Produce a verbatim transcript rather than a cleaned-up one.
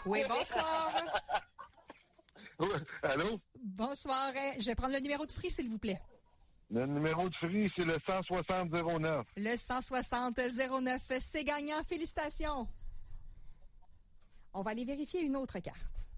Oui, bonsoir. Oui, allô? Bonsoir. Je vais prendre le numéro de Free, s'il vous plaît. Le numéro de Free, c'est le cent soixante zéro neuf. Le cent soixante zéro neuf, c'est gagnant. Félicitations. On va aller vérifier une autre carte.